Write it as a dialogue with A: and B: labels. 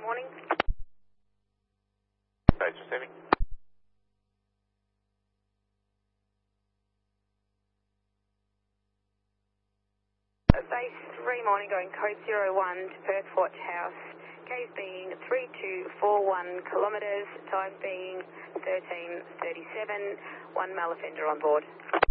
A: morning.
B: Base receiving.
A: Base 3 morning going code 01 to Perth Watch House. Gaze being 3241 kilometres, time being 13:37, one male offender on board.